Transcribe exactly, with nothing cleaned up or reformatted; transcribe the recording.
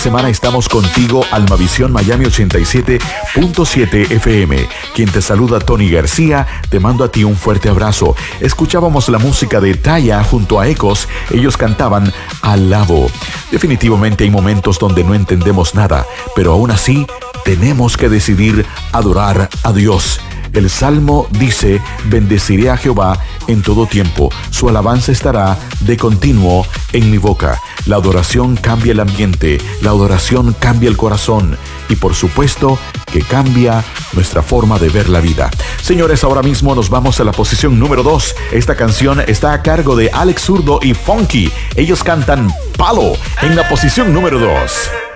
Semana estamos contigo, Almavisión Miami ochenta y siete punto siete F M. Quien te saluda, Tony García, te mando a ti un fuerte abrazo. Escuchábamos la música de Taya junto a Ecos, ellos cantaban Alabo. Definitivamente hay momentos donde no entendemos nada, pero aún así tenemos que decidir adorar a Dios. El Salmo dice: bendeciré a Jehová en todo tiempo, su alabanza estará de continuo en mi boca. La adoración cambia el ambiente, la adoración cambia el corazón y por supuesto que cambia nuestra forma de ver la vida. Señores, ahora mismo nos vamos a la posición número dos. Esta canción está a cargo de Alex Zurdo y Funky. Ellos cantan Palo en la posición número dos.